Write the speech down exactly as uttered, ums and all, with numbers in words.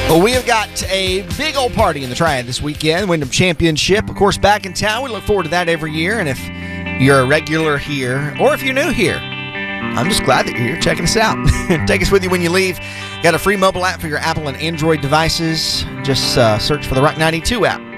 Well, we have got a big old party in the Triad this weekend, Wyndham Championship. Of course, back in town. We look forward to that every year. And if you're a regular here, or if you're new here, I'm just glad that you're here checking us out. Take us with you when you leave. Got a free mobile app for your Apple and Android devices. Just uh, search for the Rock ninety-two app.